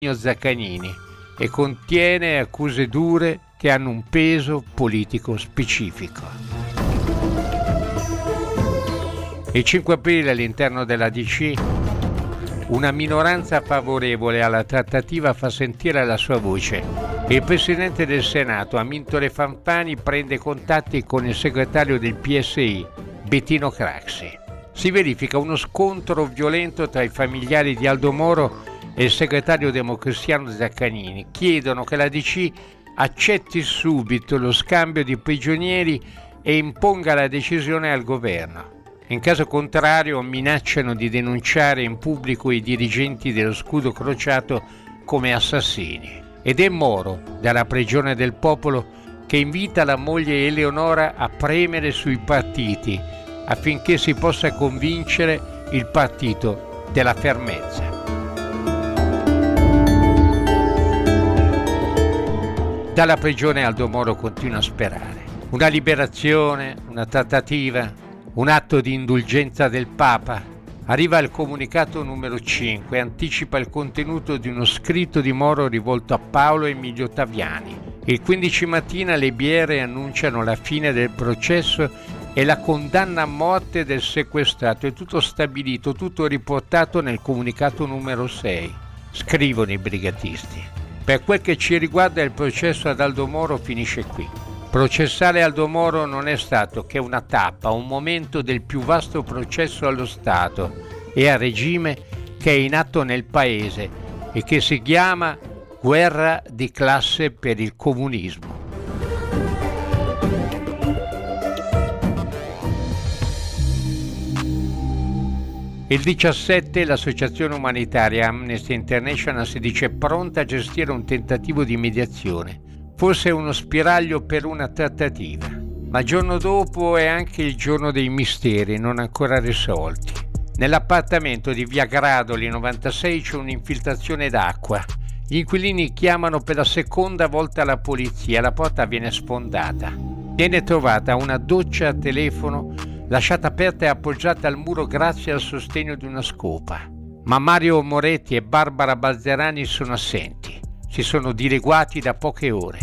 Zaccagnini e contiene accuse dure che hanno un peso politico specifico. Il 5 aprile all'interno della DC una minoranza favorevole alla trattativa fa sentire la sua voce. Il Presidente del Senato, Amintore Fanfani, prende contatti con il segretario del PSI, Bettino Craxi. Si verifica uno scontro violento tra i familiari di Aldo Moro e il segretario democristiano Zaccagnini. Chiedono che la DC accetti subito lo scambio di prigionieri e imponga la decisione al governo. In caso contrario minacciano di denunciare in pubblico i dirigenti dello Scudo Crociato come assassini. Ed è Moro, dalla prigione del popolo, che invita la moglie Eleonora a premere sui partiti affinché si possa convincere il partito della fermezza. Dalla prigione Aldo Moro continua a sperare. Una liberazione, una trattativa, un atto di indulgenza del Papa. Arriva il comunicato numero 5 e anticipa il contenuto di uno scritto di Moro rivolto a Paolo Emilio Taviani. Il 15 mattina le Biere annunciano la fine del processo e la condanna a morte del sequestrato. È tutto stabilito, tutto riportato nel comunicato numero 6. Scrivono i brigatisti. Per quel che ci riguarda il processo ad Aldo Moro finisce qui. Processare Aldo Moro non è stato che una tappa, un momento del più vasto processo allo Stato e al regime che è in atto nel Paese e che si chiama guerra di classe per il comunismo. Il 17 l'associazione umanitaria Amnesty International si dice pronta a gestire un tentativo di mediazione. Forse uno spiraglio per una trattativa, ma il giorno dopo è anche il giorno dei misteri non ancora risolti. Nell'appartamento di via Gradoli 96 c'è un'infiltrazione d'acqua. Gli inquilini chiamano per la seconda volta la polizia, la porta viene sfondata. Viene trovata una doccia a telefono lasciata aperta e appoggiata al muro grazie al sostegno di una scopa. Ma Mario Moretti e Barbara Balzerani sono assenti. Si sono dileguati da poche ore.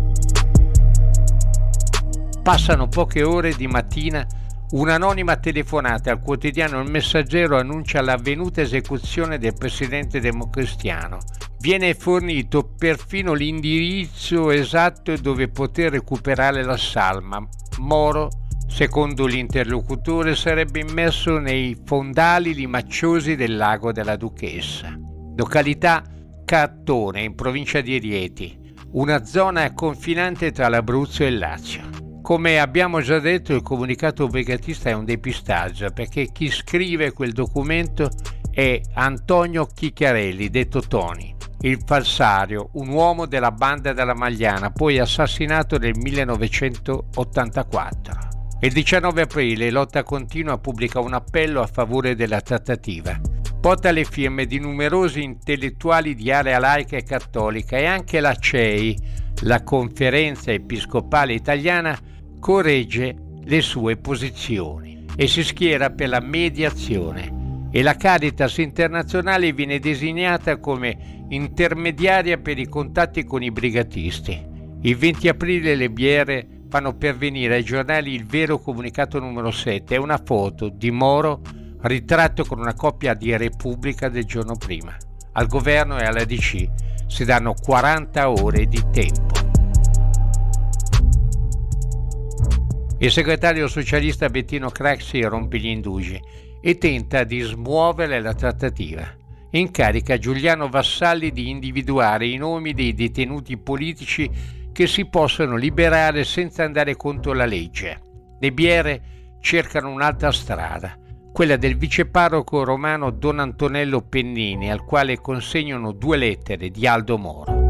Passano poche ore di mattina, un'anonima telefonata al quotidiano Il Messaggero annuncia l'avvenuta esecuzione del presidente democristiano. Viene fornito perfino l'indirizzo esatto dove poter recuperare la salma. Moro, secondo l'interlocutore, sarebbe immerso nei fondali limacciosi del lago della Duchessa. Località Cattone, in provincia di Rieti, una zona confinante tra l'Abruzzo e il Lazio. Come abbiamo già detto, il comunicato brigatista è un depistaggio perché chi scrive quel documento è Antonio Chicchiarelli, detto Tony, il falsario, un uomo della banda della Magliana, poi assassinato nel 1984. Il 19 aprile Lotta Continua pubblica un appello a favore della trattativa. Porta le firme di numerosi intellettuali di area laica e cattolica e anche la CEI, la Conferenza Episcopale Italiana, corregge le sue posizioni e si schiera per la mediazione e la Caritas internazionale viene designata come intermediaria per i contatti con i brigatisti. Il 20 aprile le Biere fanno pervenire ai giornali il vero comunicato numero 7 e una foto di Moro ritratto con una copia di Repubblica del giorno prima. Al governo e alla DC si danno 40 ore di tempo. Il segretario socialista Bettino Craxi rompe gli indugi e tenta di smuovere la trattativa. Incarica a Giuliano Vassalli di individuare i nomi dei detenuti politici che si possono liberare senza andare contro la legge. Le Biere cercano un'altra strada, quella del viceparroco romano Don Antonello Pennini, al quale consegnano 2 lettere di Aldo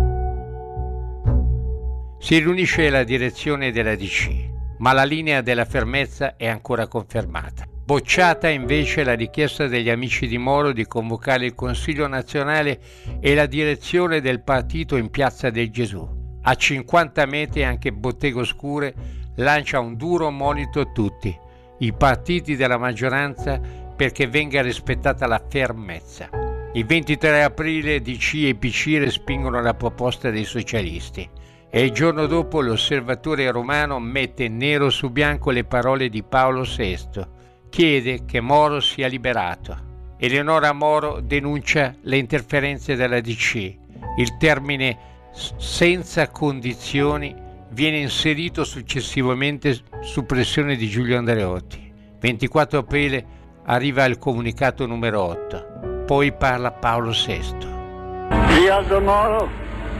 Moro. Si riunisce la direzione della DC, ma la linea della fermezza è ancora confermata. Bocciata invece la richiesta degli amici di Moro di convocare il Consiglio nazionale e la direzione del partito in Piazza del Gesù. A 50 metri anche Bottega Oscure lancia un duro monito a tutti i partiti della maggioranza perché venga rispettata la fermezza. Il 23 aprile DC e PC respingono la proposta dei socialisti e il giorno dopo l'Osservatore Romano mette nero su bianco le parole di Paolo VI. Chiede che Moro sia liberato. Eleonora Moro denuncia le interferenze della DC. Il termine senza condizioni viene inserito successivamente su pressione di Giulio Andreotti. 24 aprile arriva il comunicato numero 8. Poi parla Paolo VI. Di Aldo Moro,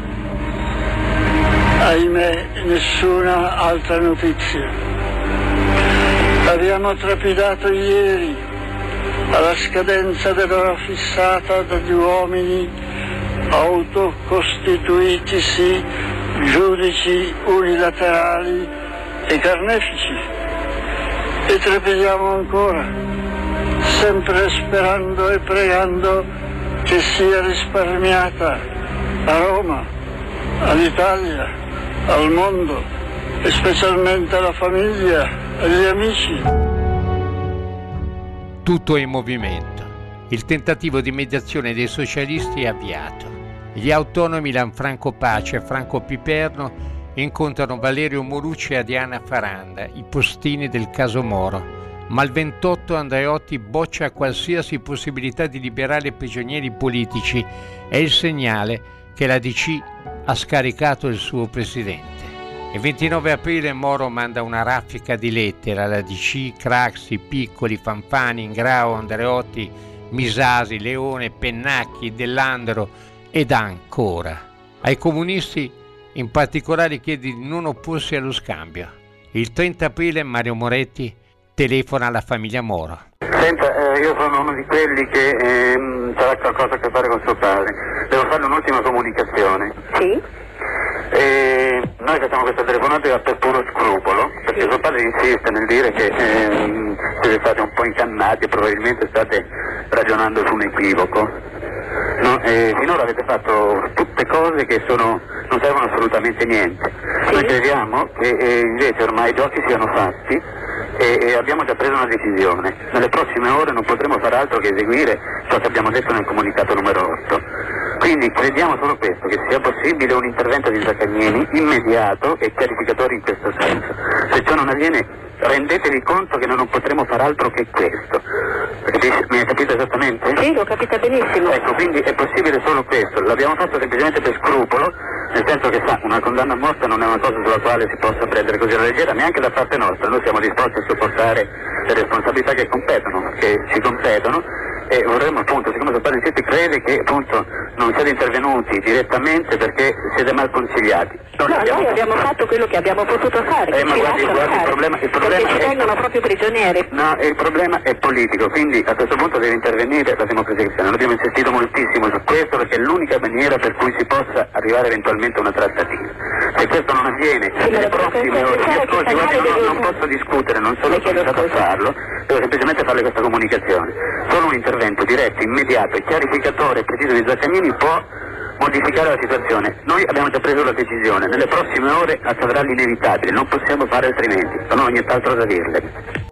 ahimè, nessuna altra notizia. Abbiamo trepidato ieri alla scadenza dell'ora fissata dagli uomini autocostituitisi giudici unilaterali e carnefici, e trepidiamo ancora, sempre sperando e pregando che sia risparmiata a Roma, all'Italia, al mondo e specialmente alla famiglia, agli amici. Tutto è in movimento. Il tentativo di mediazione dei socialisti è avviato. Gli autonomi Lanfranco Pace e Franco Piperno incontrano Valerio Morucci e Adriana Faranda, i postini del caso Moro. Ma il 28 Andreotti boccia qualsiasi possibilità di liberare prigionieri politici. È il segnale che la DC ha scaricato il suo presidente. Il 29 aprile Moro manda una raffica di lettere alla DC, Craxi, Piccoli, Fanfani, Ingrao, Andreotti, Misasi, Leone, Pennacchi, Dell'Andro ed ancora. Ai comunisti in particolare chiede di non opporsi allo scambio. Il 30 aprile Mario Moretti telefona alla famiglia Moro. Senta, io sono uno di quelli che sarà qualcosa a che fare con suo padre. Devo fare un'ultima comunicazione. Sì. Noi facciamo questa telefonata per puro scrupolo, perché suo padre insiste nel dire che siete stati un po' incannati e probabilmente state ragionando su un equivoco. No, finora avete fatto tutte cose che non servono assolutamente niente. Sì. Noi crediamo che invece ormai i giochi siano fatti e abbiamo già preso una decisione. Nelle prossime ore non potremo fare altro che eseguire ciò che abbiamo detto nel comunicato numero 8. Quindi crediamo solo questo, che sia possibile un intervento di Zaccagnini immediato e chiarificatore in questo senso. Se ciò non avviene, rendetevi conto che noi non potremo fare altro che questo. Mi hai capito esattamente? Sì, l'ho capita benissimo. Ecco, quindi è possibile solo questo. L'abbiamo fatto semplicemente per scrupolo, nel senso che una condanna a morte non è una cosa sulla quale si possa prendere così alla leggera, neanche da parte nostra. Noi siamo disposti a sopportare le responsabilità che ci competono, e vorremmo appunto, siccome suo padre insiste, crede che appunto non siete intervenuti direttamente perché siete mal consigliati. Noi abbiamo fatto quello che abbiamo potuto fare. Ma guardi, il problema perché ci vengono proprio prigionieri. No, il problema è politico, quindi a questo punto deve intervenire la democrazia cristiana. Noi abbiamo insistito moltissimo su questo perché è l'unica maniera per cui si possa arrivare eventualmente a una trattativa. Se questo non avviene nelle prossime ore, ascolti, non posso discutere, non sono autorizzato a farlo, devo semplicemente farle questa comunicazione. Solo un intervento diretto, immediato e chiarificatore e preciso di Zaccagnini può modificare la situazione. Noi abbiamo già preso la decisione, nelle prossime ore accadrà l'inevitabile, non possiamo fare altrimenti, non ho nient'altro da dirle.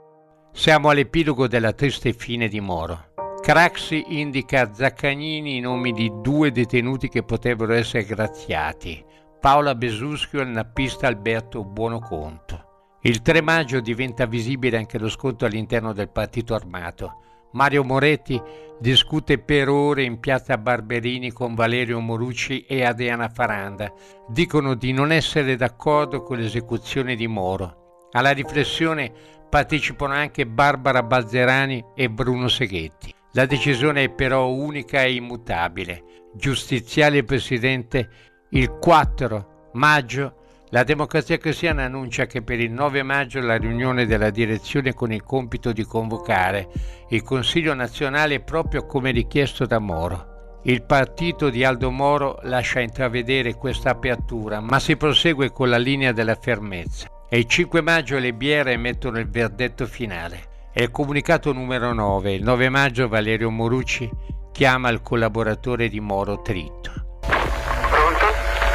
Siamo all'epilogo della triste fine di Moro. Craxi indica a Zaccagnini i nomi di 2 detenuti che potrebbero essere graziati: Paola Besuschio e il nappista Alberto Buonoconto. Il 3 maggio diventa visibile anche lo scontro all'interno del partito armato. Mario Moretti discute per ore in piazza Barberini con Valerio Morucci e Adriana Faranda. Dicono di non essere d'accordo con l'esecuzione di Moro. Alla riflessione partecipano anche Barbara Balzerani e Bruno Seghetti. La decisione è però unica e immutabile. Giustiziale Presidente, il 4 maggio la Democrazia Cristiana annuncia che per il 9 maggio la riunione della direzione con il compito di convocare il Consiglio nazionale proprio come richiesto da Moro. Il partito di Aldo Moro lascia intravedere questa apertura, ma si prosegue con la linea della fermezza. E il 5 maggio le Biere emettono il verdetto finale. È il comunicato numero 9. Il 9 maggio Valerio Morucci chiama il collaboratore di Moro Tritto. Pronto?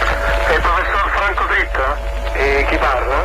È il professor Franco Tritto? E chi parla?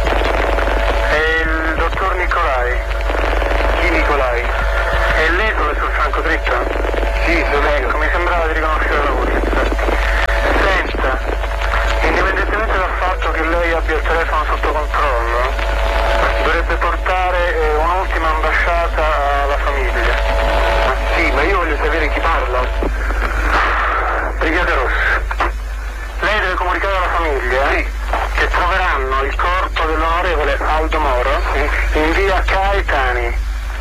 È il dottor Nicolai. Chi Nicolai? È lei, professor Franco Tritto? Sì, ecco, mi sembrava di riconoscere la voce. Senta, indipendentemente dal fatto che lei abbia il telefono sotto controllo, dovrebbe portare un'ultima ambasciata alla famiglia. Sì, ma io voglio sapere chi parla. Brigata Rossa, lei deve comunicare alla famiglia che troveranno il corpo dell'onorevole Aldo Moro in via Caetani,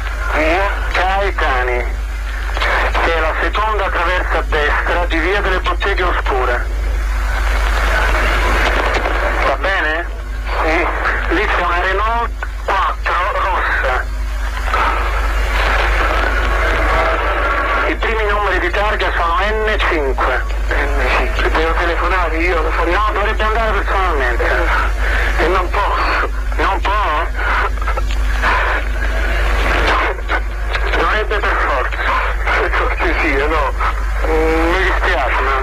che è la seconda traversa a destra di via delle Botteghe Oscure. Va bene? Sì. Lì c'è una Renault 4 rossa. I primi numeri di targa sono N5. Devo telefonare io? No, dovrebbe andare personalmente. E non posso. Non può? Dovrebbe per forza. Sì, no. Mi dispiace, ma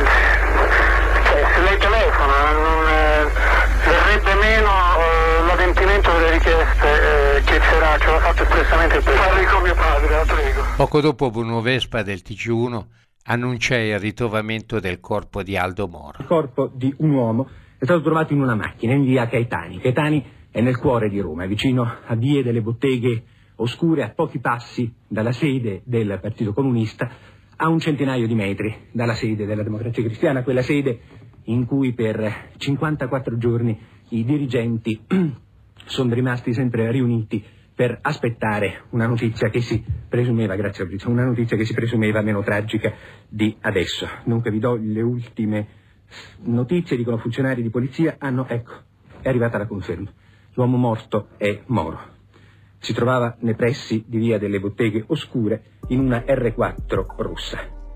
se lei telefona verrebbe meno l'adempimento delle richieste che ce l'ha fatto espressamente il Presidente. Parli con mio padre, la prego. Poco dopo Bruno Vespa del TG1 annuncia il ritrovamento del corpo di Aldo Moro. Il corpo di un uomo è stato trovato in una macchina in via Caetani. Caetani è nel cuore di Roma, vicino a vie delle Botteghe Oscure, a pochi passi dalla sede del Partito Comunista, a un centinaio di metri dalla sede della Democrazia Cristiana, quella sede in cui per 54 giorni i dirigenti sono rimasti sempre riuniti per aspettare una notizia che si presumeva, grazie a Fabrizio, una notizia che si presumeva meno tragica di adesso. Dunque vi do le ultime notizie, dicono funzionari di polizia, ecco, è arrivata la conferma. L'uomo morto è Moro. Si trovava nei pressi di via delle Botteghe Oscure in una R4 rossa.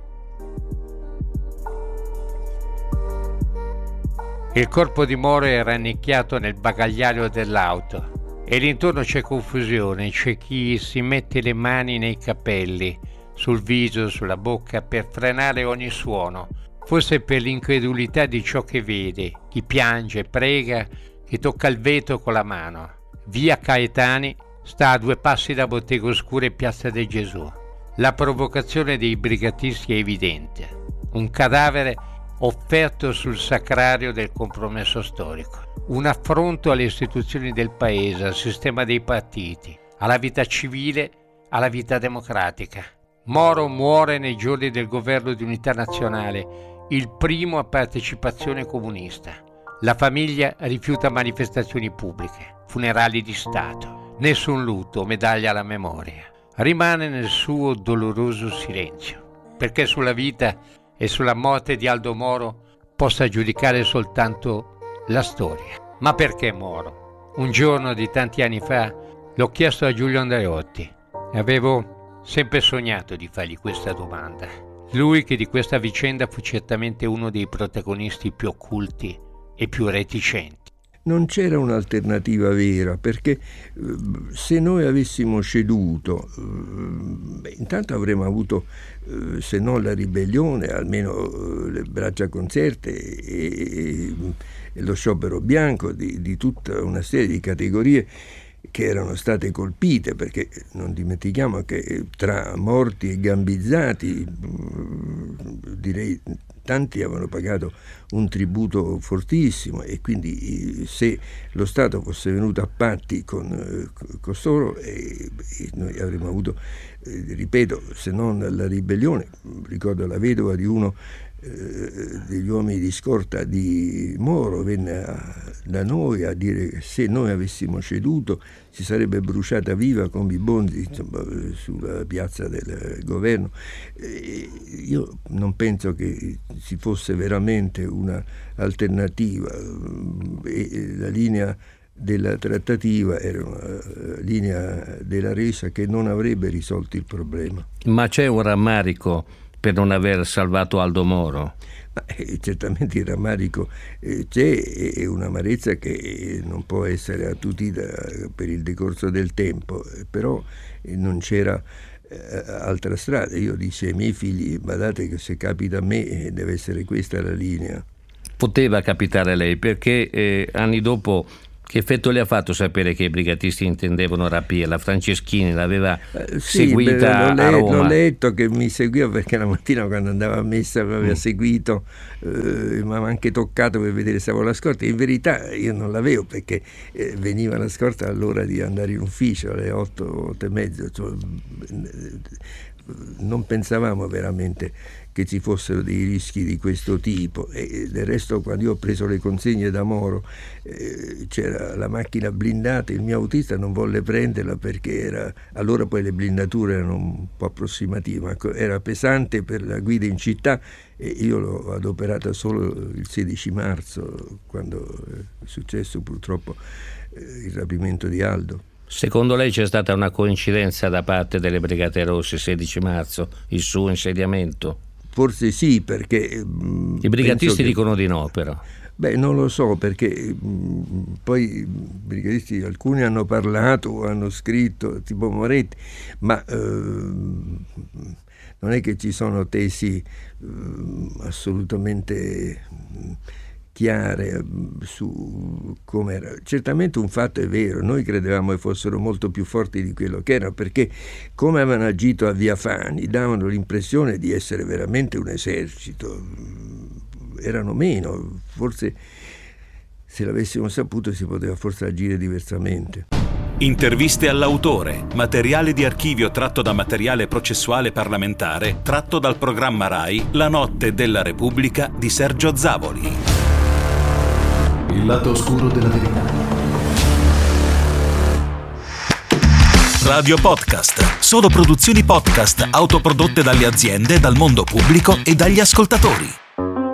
Il corpo di Moro era annicchiato nel bagagliaio dell'auto e l'intorno c'è confusione, c'è chi si mette le mani nei capelli, sul viso, sulla bocca per frenare ogni suono, forse per l'incredulità di ciò che vede, chi piange, prega, chi tocca il vetro con la mano. Via Caetani sta a 2 passi da Botteghe Oscure e Piazza del Gesù. La provocazione dei brigatisti è evidente. Un cadavere offerto sul sacrario del compromesso storico. Un affronto alle istituzioni del paese, al sistema dei partiti, alla vita civile, alla vita democratica. Moro muore nei giorni del governo di unità nazionale, il primo a partecipazione comunista. La famiglia rifiuta manifestazioni pubbliche, funerali di Stato. Nessun lutto, medaglia alla memoria. Rimane nel suo doloroso silenzio, perché sulla vita e sulla morte di Aldo Moro possa giudicare soltanto la storia. Ma perché Moro? Un giorno di tanti anni fa l'ho chiesto a Giulio Andreotti e avevo sempre sognato di fargli questa domanda. Lui che di questa vicenda fu certamente uno dei protagonisti più occulti e più reticenti. Non c'era un'alternativa vera, perché se noi avessimo ceduto, intanto avremmo avuto, se non la ribellione, almeno le braccia conserte e lo sciopero bianco di tutta una serie di categorie che erano state colpite, perché non dimentichiamo che tra morti e gambizzati, direi, tanti avevano pagato un tributo fortissimo, e quindi se lo Stato fosse venuto a patti con costoro, noi avremmo avuto, ripeto, se non la ribellione. Ricordo la vedova di uno degli uomini di scorta di Moro venne da noi a dire che se noi avessimo ceduto si sarebbe bruciata viva con i bonzi, insomma, sulla piazza del governo. Io non penso che ci fosse veramente una alternativa, e la linea della trattativa era una linea della resa che non avrebbe risolto il problema. Ma c'è un rammarico per non aver salvato Aldo Moro? Certamente il rammarico c'è, e un'amarezza che non può essere attutita per il decorso del tempo, però non c'era altra strada. Io dissi ai miei figli: badate che se capita a me deve essere questa la linea. Poteva capitare a lei, perché anni dopo Che effetto le ha fatto sapere che i brigatisti intendevano rapire? La Franceschini l'aveva seguita a Roma? L'ho letto che mi seguiva, perché la mattina quando andava a messa mi aveva seguito, mi aveva anche toccato per vedere se avevo la scorta. In verità io non l'avevo, perché veniva la scorta all'ora di andare in ufficio, alle 8:30. Cioè, non pensavamo veramente che ci fossero dei rischi di questo tipo, e del resto quando io ho preso le consegne da Moro c'era la macchina blindata, il mio autista non volle prenderla perché allora poi le blindature erano un po' approssimative, ma era pesante per la guida in città, e io l'ho adoperata solo il 16 marzo quando è successo purtroppo il rapimento di Aldo. Secondo lei c'è stata una coincidenza da parte delle Brigate Rosse 16 marzo, il suo insediamento? Forse sì, perché i brigatisti dicono di no, però. Beh, non lo so, perché poi i brigatisti, alcuni hanno parlato o hanno scritto, tipo Moretti, ma non è che ci sono tesi assolutamente chiare su come era. Certamente un fatto è vero, noi credevamo che fossero molto più forti di quello che erano, perché come avevano agito a Via Fani davano l'impressione di essere veramente un esercito, erano meno, forse se l'avessimo saputo si poteva forse agire diversamente. Interviste all'autore, materiale di archivio tratto da materiale processuale parlamentare, tratto dal programma RAI La notte della Repubblica di Sergio Zavoli. Il lato oscuro della verità. Radio Podcast. Solo produzioni podcast autoprodotte dalle aziende, dal mondo pubblico e dagli ascoltatori.